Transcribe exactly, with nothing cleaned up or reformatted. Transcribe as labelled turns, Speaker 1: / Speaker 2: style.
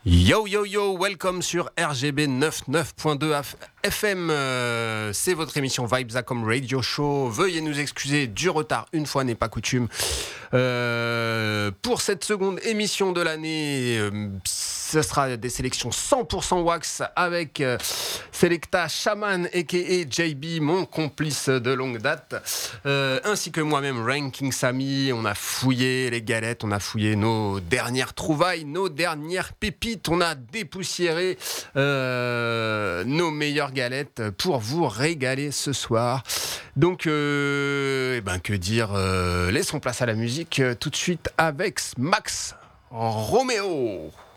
Speaker 1: Yo yo yo, welcome sur R G B quatre-vingt-neuf point deux F M, euh, c'est votre émission Vibes Acom Radio Show. Veuillez nous excuser du retard, une fois n'est pas coutume. Euh, pour cette seconde émission de l'année, euh, ce sera des sélections cent pour cent wax avec euh, Selecta Shaman aka J B, mon complice de longue date, euh, ainsi que moi-même Ranking Samy. On a fouillé les galettes, on a fouillé nos dernières trouvailles, nos dernières pépites, on a dépoussiéré euh, nos meilleures galettes pour vous régaler ce soir. Donc, euh, eh ben, que dire, euh, laissons place à la musique euh, tout de suite avec Max Romeo.